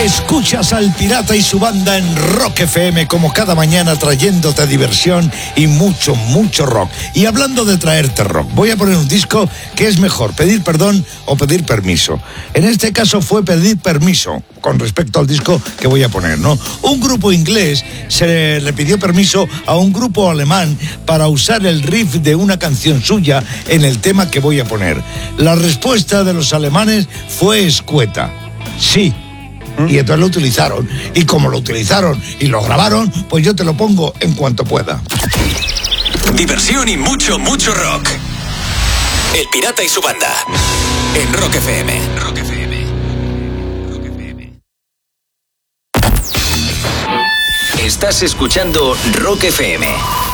Escuchas al Pirata y su banda en Rock FM, como cada mañana, trayéndote diversión y mucho, mucho rock. Y hablando de traerte rock, voy a poner un disco que es mejor, pedir perdón o pedir permiso. En este caso fue pedir permiso con respecto al disco que voy a poner, ¿no? Un grupo inglés se le pidió permiso a un grupo alemán para usar el riff de una canción suya en el tema que voy a poner. La respuesta de los alemanes fue escueta. Sí. Y entonces lo utilizaron. Y como lo utilizaron y lo grabaron, pues yo te lo pongo en cuanto pueda. Diversión y mucho, mucho rock. El Pirata y su banda. En Rock FM. Rock FM. Rock FM. Estás escuchando Rock FM.